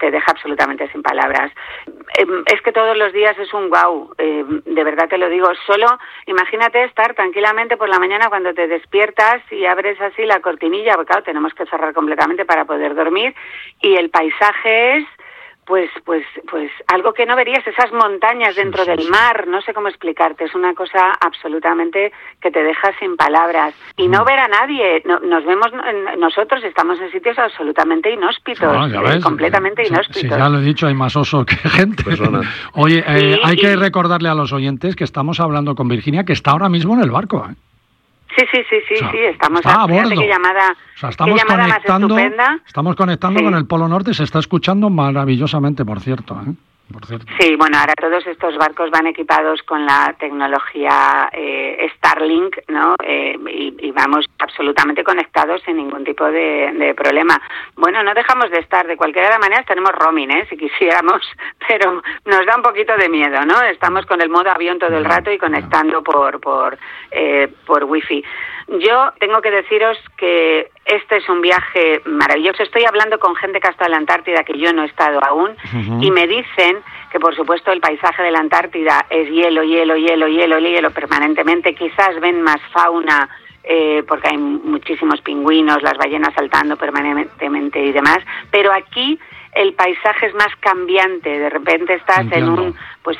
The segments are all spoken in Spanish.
te deja absolutamente sin palabras. Es que todos los días es un guau, de verdad te lo digo. Solo imagínate estar tranquilamente por la mañana cuando te despiertas y abres así la cortinilla, porque claro, tenemos que cerrar completamente para poder dormir, y el paisaje es pues algo que no verías, esas montañas dentro del mar, no sé cómo explicarte, es una cosa absolutamente que te deja sin palabras. Y no ver a nadie, nos vemos, nosotros estamos en sitios absolutamente inhóspitos, completamente inhóspitos. Sí, ya lo he dicho, hay más oso que gente. Oye, hay que recordarle a los oyentes que estamos hablando con Virginia, que está ahora mismo en el barco, ¿eh? Sí, estamos a bordo. Qué llamada más estupenda. Estamos conectando con el Polo Norte, se está escuchando maravillosamente, por cierto, ¿eh? Sí, bueno, ahora todos estos barcos van equipados con la tecnología Starlink, ¿no? Y vamos absolutamente conectados sin ningún tipo de problema. Bueno, no dejamos de estar, de cualquier manera tenemos roaming, si quisiéramos, pero nos da un poquito de miedo, ¿no? Estamos con el modo avión todo el rato y conectando por wifi. Yo tengo que deciros que este es un viaje maravilloso. Estoy hablando con gente que ha estado en la Antártida, que yo no he estado aún, y me dicen que, por supuesto, el paisaje de la Antártida es hielo permanentemente. Quizás ven más fauna, porque hay muchísimos pingüinos, las ballenas saltando permanentemente y demás, pero aquí el paisaje es más cambiante. De repente estás en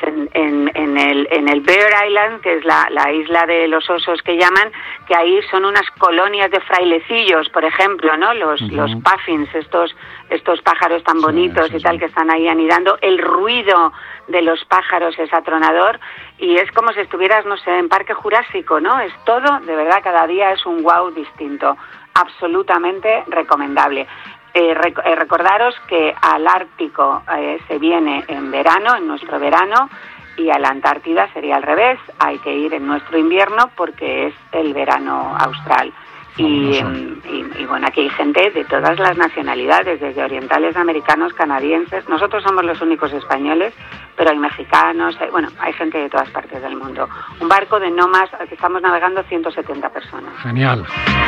el Bear Island, que es la isla de los osos que llaman, que ahí son unas colonias de frailecillos, por ejemplo, ¿no? Los puffins, estos pájaros tan bonitos y tal, que están ahí anidando. El ruido de los pájaros es atronador y es como si estuvieras, no sé, en Parque Jurásico, ¿no? Es todo, de verdad, cada día es un wow distinto. Absolutamente recomendable. Recordaros que al Ártico se viene en verano, en nuestro verano, y a la Antártida sería al revés, hay que ir en nuestro invierno porque es el verano austral. Y bueno, aquí hay gente de todas las nacionalidades, desde orientales, americanos, canadienses. Nosotros somos los únicos españoles, pero hay mexicanos, hay gente de todas partes del mundo. Un barco de no más, que estamos navegando 170 personas. Genial.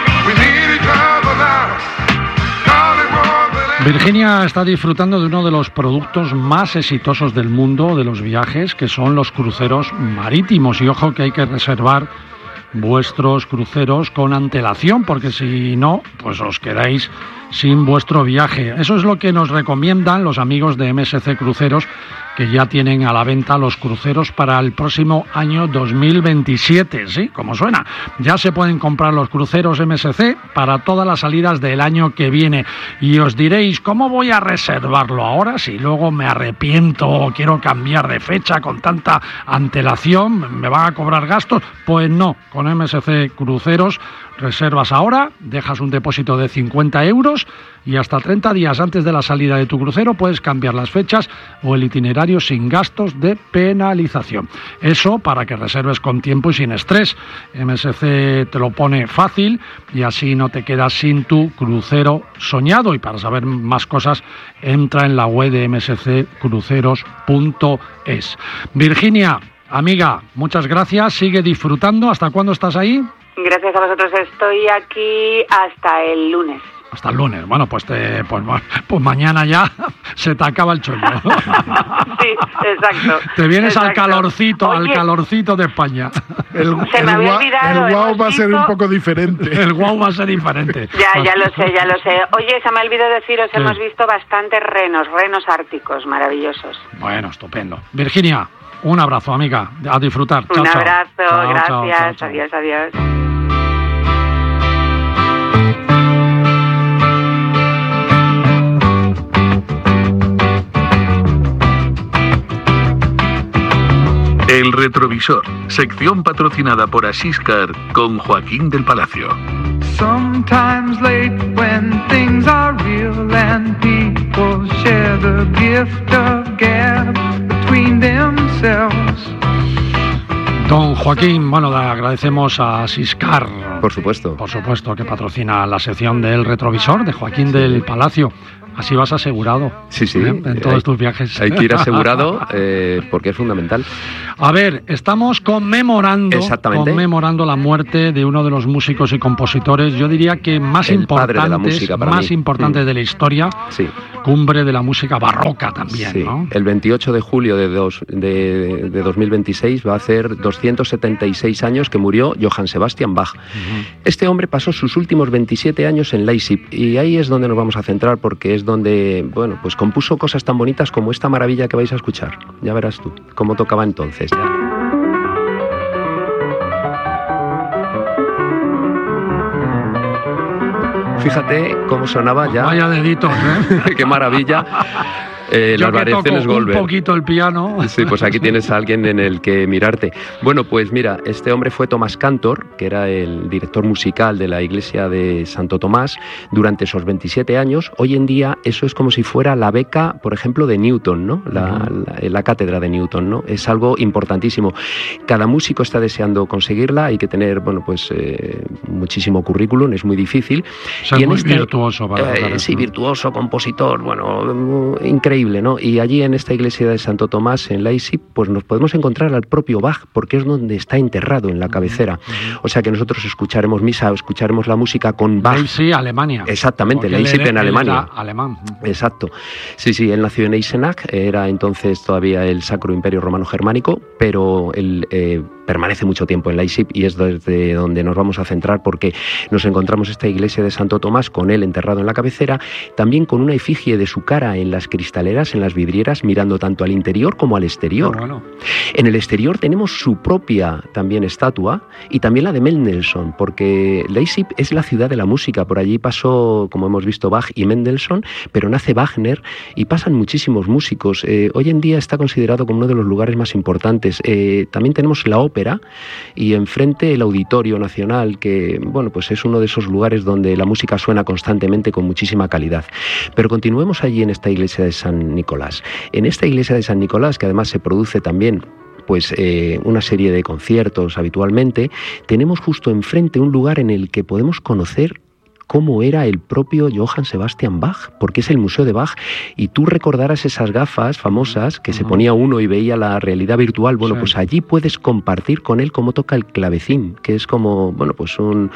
Virginia está disfrutando de uno de los productos más exitosos del mundo de los viajes, que son los cruceros marítimos. Y ojo que hay que reservar vuestros cruceros con antelación, porque si no, pues os quedáis sin vuestro viaje. Eso es lo que nos recomiendan los amigos de MSC Cruceros, que ya tienen a la venta los cruceros para el próximo año 2027, ¿sí? Como suena. Ya se pueden comprar los cruceros MSC para todas las salidas del año que viene. Y os diréis, ¿cómo voy a reservarlo ahora si luego me arrepiento o quiero cambiar de fecha con tanta antelación? ¿Me van a cobrar gastos? Pues no, con MSC Cruceros reservas ahora, dejas un depósito de 50 euros y hasta 30 días antes de la salida de tu crucero puedes cambiar las fechas o el itinerario sin gastos de penalización. Eso para que reserves con tiempo y sin estrés. MSC te lo pone fácil y así no te quedas sin tu crucero soñado. Y para saber más cosas, entra en la web de msccruceros.es. Virginia, amiga, muchas gracias. Sigue disfrutando. ¿Hasta cuándo estás ahí? Gracias a vosotros. Estoy aquí hasta el lunes. Hasta el lunes. Bueno, pues mañana ya se te acaba el chollo. Sí, exacto. Te vienes al calorcito de España. Se me había olvidado. El guau va a ser un poco diferente. El guau va a ser diferente. Ya lo sé. Oye, se me olvidó deciros, hemos visto bastantes renos árticos maravillosos. Bueno, estupendo. Virginia, un abrazo, amiga. A disfrutar. Un abrazo, chao, gracias. chao. Adiós. El retrovisor, sección patrocinada por Asiscar con Joaquín del Palacio. Sometimes late when things are real and people share the gift of gab between themselves. Don Joaquín, le agradecemos a Asiscar. Por supuesto, que patrocina la sección del retrovisor de Joaquín del Palacio. Así vas asegurado. Sí. En todos tus viajes. Hay que ir asegurado porque es fundamental. A ver, estamos conmemorando la muerte de uno de los músicos y compositores, yo diría que más importante de la historia, cumbre de la música barroca también, sí, ¿no? El 28 de julio de 2026 va a hacer 276 años que murió Johann Sebastian Bach. Este hombre pasó sus últimos 27 años en Leipzig y ahí es donde nos vamos a centrar porque es donde, bueno, pues compuso cosas tan bonitas como esta maravilla que vais a escuchar. Ya verás tú cómo tocaba entonces. Ya. Fíjate cómo sonaba ya. Vaya deditos, ¿eh? Qué maravilla. Las variaciones Goldberg. Un poquito el piano. Sí, pues aquí tienes a alguien en el que mirarte. Bueno, pues mira, este hombre fue Thomas Cantor, que era el director musical de la iglesia de Santo Tomás durante esos 27 años. Hoy en día eso es como si fuera la beca, por ejemplo, de Newton, ¿no? La cátedra de Newton, ¿no? Es algo importantísimo. Cada músico está deseando conseguirla, hay que tener, bueno, pues muchísimo currículum, es muy difícil. O sea, y muy virtuoso para sí, virtuoso, compositor, bueno, increíble, ¿no? Y allí en esta iglesia de Santo Tomás, en Leipzig, pues nos podemos encontrar al propio Bach, porque es donde está enterrado, en la cabecera. O sea que nosotros escucharemos misa, escucharemos la música con Bach. Leipzig, Alemania. Exactamente, Leipzig en Alemania. Alemán. Exacto. Sí, él nació en Eisenach, era entonces todavía el Sacro Imperio Romano Germánico, pero él permanece mucho tiempo en Leipzig y es desde donde nos vamos a centrar porque nos encontramos esta iglesia de Santo Tomás con él enterrado en la cabecera, también con una efigie de su cara en las cristaleras, en las vidrieras, mirando tanto al interior como al exterior. Bueno. En el exterior tenemos su propia también estatua y también la de Mendelssohn, porque Leipzig es la ciudad de la música. Por allí pasó, como hemos visto, Bach y Mendelssohn, pero nace Wagner y pasan muchísimos músicos. Hoy en día está considerado como uno de los lugares más importantes. También tenemos la ópera y enfrente el Auditorio Nacional, que bueno, pues es uno de esos lugares donde la música suena constantemente con muchísima calidad. Pero continuemos allí en esta iglesia de San Nicolás. En esta iglesia de San Nicolás, que además se produce también pues una serie de conciertos habitualmente, tenemos justo enfrente un lugar en el que podemos conocer cómo era el propio Johann Sebastian Bach, porque es el Museo de Bach, y tú recordarás esas gafas famosas que se ponía uno y veía la realidad virtual. Bueno, pues allí puedes compartir con él cómo toca el clavecín, que es como, bueno, pues un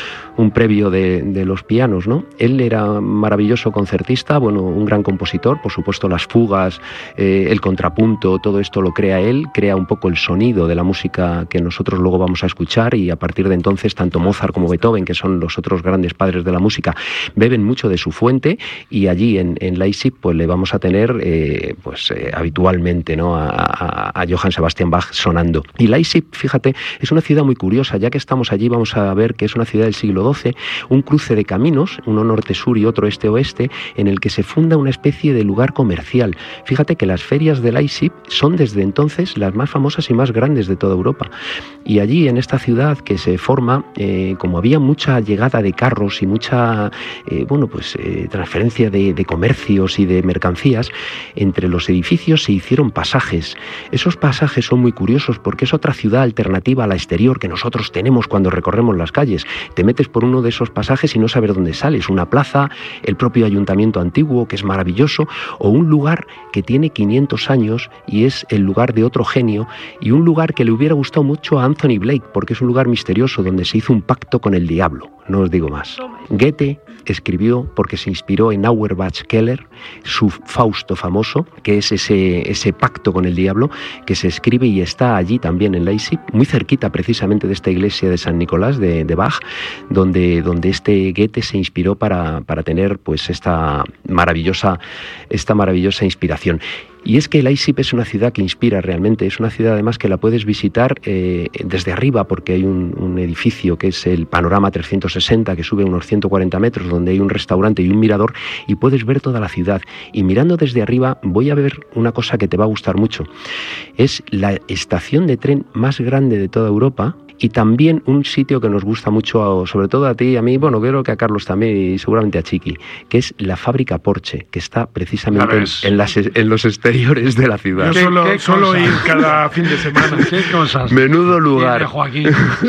previo de los pianos, ¿no? Él era maravilloso concertista, bueno, un gran compositor, por supuesto las fugas, el contrapunto, todo esto lo crea él, crea un poco el sonido de la música que nosotros luego vamos a escuchar, y a partir de entonces tanto Mozart como Beethoven, que son los otros grandes padres de la música, beben mucho de su fuente, y allí en Leipzig pues le vamos a tener habitualmente, ¿no? a Johann Sebastian Bach sonando. Y Leipzig, fíjate, es una ciudad muy curiosa. Ya que estamos allí vamos a ver que es una ciudad del siglo XII, un cruce de caminos, uno norte-sur y otro este-oeste, en el que se funda una especie de lugar comercial. Fíjate que las ferias de Leipzig son desde entonces las más famosas y más grandes de toda Europa. Y allí, en esta ciudad que se forma, como había mucha llegada de carros y mucha transferencia de comercios y de mercancías, entre los edificios se hicieron pasajes. Esos pasajes son muy curiosos porque es otra ciudad alternativa a la exterior que nosotros tenemos cuando recorremos las calles. Te metes por uno de esos pasajes y no sabes dónde sales. Una plaza, el propio ayuntamiento antiguo, que es maravilloso, o un lugar que tiene 500 años y es el lugar de otro genio, y un lugar que le hubiera gustado mucho a Anthony Blake, porque es un lugar misterioso donde se hizo un pacto con el diablo. No os digo más. Goethe escribió, porque se inspiró en Auerbach Keller, su Fausto famoso, que es ese pacto con el diablo, que se escribe y está allí también en Leipzig, muy cerquita precisamente de esta iglesia de San Nicolás de Bach, donde este Goethe se inspiró para tener pues esta maravillosa inspiración. Y es que Leipzig es una ciudad que inspira realmente, es una ciudad además que la puedes visitar desde arriba, porque hay un edificio que es el Panorama 360, que sube unos 140 metros, donde hay un restaurante y un mirador, y puedes ver toda la ciudad. Y mirando desde arriba voy a ver una cosa que te va a gustar mucho. Es la estación de tren más grande de toda Europa, y también un sitio que nos gusta mucho, sobre todo a ti y a mí, bueno, creo que a Carlos también y seguramente a Chiqui, que es la fábrica Porsche, que está precisamente en los exteriores de la ciudad. Yo solo ir cada fin de semana. ¿Qué cosas? Menudo lugar. Joaquín,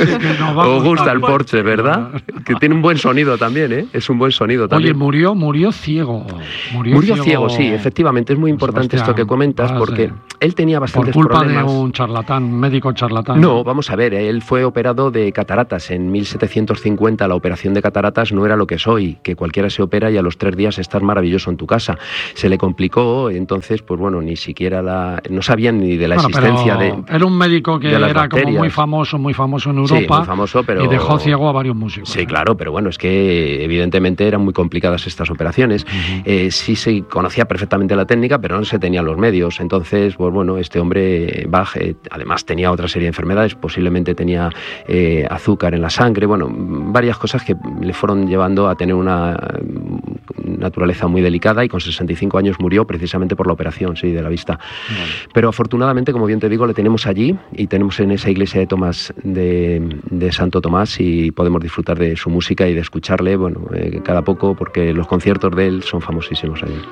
os gusta el Porsche, ¿verdad? Que tiene un buen sonido también, ¿eh? Es un buen sonido también. Oye, murió ciego. Murió ciego, sí, efectivamente. Es muy importante esto que comentas, porque él tenía bastantes problemas. ¿Por culpa de un charlatán, médico charlatán? No, vamos a ver, él fue he operado de cataratas. En 1750 la operación de cataratas no era lo que es hoy, que cualquiera se opera y a los 3 días estás maravilloso en tu casa. Se le complicó, entonces, pues bueno, ni siquiera no sabían ni de la existencia de... Era un médico que era como muy famoso en Europa. Sí, muy famoso, pero... Y dejó ciego a varios músicos. Sí, claro, pero bueno, es que evidentemente eran muy complicadas estas operaciones. Sí se conocía perfectamente la técnica, pero no se tenían los medios. Entonces, pues bueno, este hombre, Bach, además tenía otra serie de enfermedades, posiblemente tenía azúcar en la sangre, bueno, varias cosas que le fueron llevando a tener una naturaleza muy delicada, y con 65 años murió precisamente por la operación, sí, de la vista. Vale. Pero afortunadamente, como bien te digo, le tenemos allí, y tenemos en esa iglesia de Santo Tomás, y podemos disfrutar de su música y de escucharle, bueno, cada poco, porque los conciertos de él son famosísimos allí.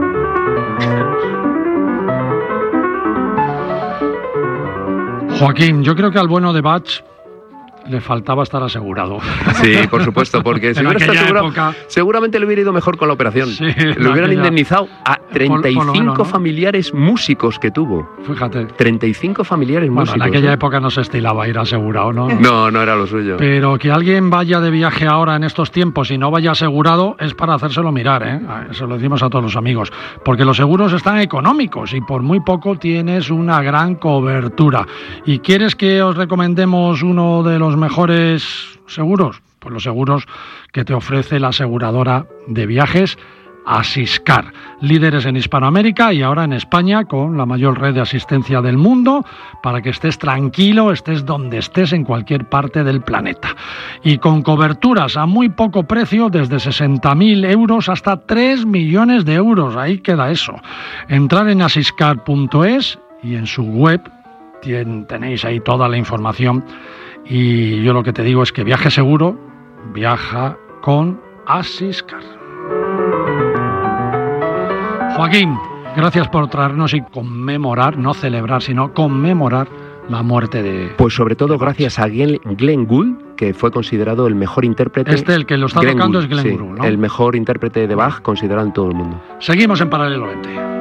Joaquín, yo creo que al bueno de Bach le faltaba estar asegurado. Sí, por supuesto, porque si hubiera estado asegurado, seguramente le hubiera ido mejor con la operación. Sí, le hubieran indemnizado a 35 familiares músicos que tuvo. Fíjate. 35 familiares músicos. En aquella época no se estilaba ir asegurado, ¿no? No era lo suyo. Pero que alguien vaya de viaje ahora en estos tiempos y no vaya asegurado es para hacérselo mirar, ¿eh? Eso lo decimos a todos los amigos. Porque los seguros están económicos y por muy poco tienes una gran cobertura. ¿Y quieres que os recomendemos uno de los mejores seguros? Pues los seguros que te ofrece la aseguradora de viajes Asiscar, líderes en Hispanoamérica y ahora en España, con la mayor red de asistencia del mundo, para que estés tranquilo, estés donde estés, en cualquier parte del planeta. Y con coberturas a muy poco precio, desde 60.000 euros hasta 3 millones de euros. Ahí queda eso. Entrar en asiscar.es y en su web tenéis ahí toda la información. Y yo lo que te digo es que viaje seguro, viaja con Asiscar. Joaquín, gracias por traernos y conmemorar, no celebrar, sino conmemorar la muerte de... Pues sobre todo gracias a Glenn Gould, que fue considerado el mejor intérprete... el que lo está tocando es Glenn Gould, ¿no? El mejor intérprete de Bach considerado en todo el mundo. Seguimos en Paralelo 20.